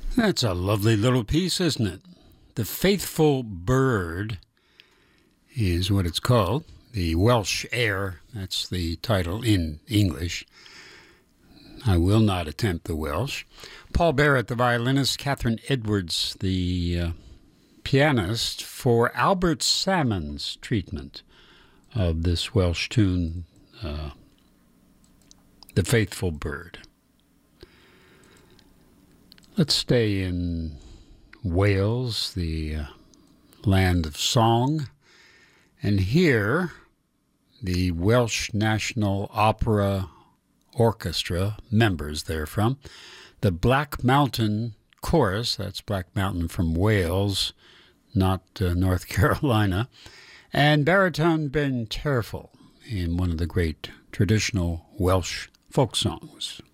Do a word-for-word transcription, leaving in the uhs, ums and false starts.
That's a lovely little piece, isn't it? The Faithful Bird is what it's called. The Welsh Air, that's the title in English. I will not attempt the Welsh. Paul Barrett, the violinist, Catherine Edwards, the uh, pianist, for Albert Salmon's treatment of this Welsh tune, uh, The Faithful Bird. Let's stay in Wales, the uh, land of song, and hear the Welsh National Opera Orchestra, members therefrom, the Black Mountain Chorus, that's Black Mountain from Wales, not uh, North Carolina, and baritone Ben Terfel in one of the great traditional Welsh folk songs.